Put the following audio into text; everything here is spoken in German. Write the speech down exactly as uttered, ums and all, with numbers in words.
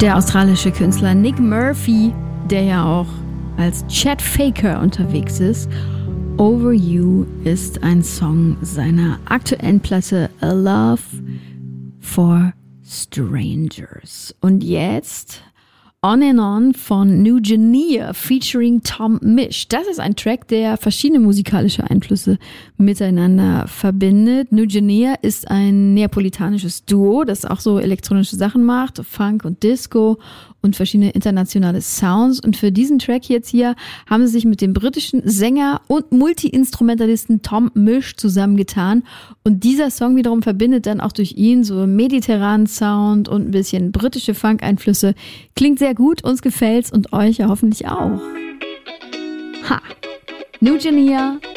Der australische Künstler Nick Murphy, der ja auch als Chet Faker unterwegs ist. Over You ist ein Song seiner aktuellen Platte A Love for Strangers. Und jetzt On and On von New Genia featuring Tom Misch. Das ist ein Track, der verschiedene musikalische Einflüsse miteinander verbindet. New Genia ist ein neapolitanisches Duo, das auch so elektronische Sachen macht, Funk und Disco und verschiedene internationale Sounds. Und für diesen Track jetzt hier haben sie sich mit dem britischen Sänger und Multi-Instrumentalisten Tom Misch zusammengetan. Und dieser Song wiederum verbindet dann auch durch ihn so mediterranen Sound und ein bisschen britische Funk-Einflüsse. Klingt sehr gut, uns gefällt's und euch ja hoffentlich auch. Ha! New Genia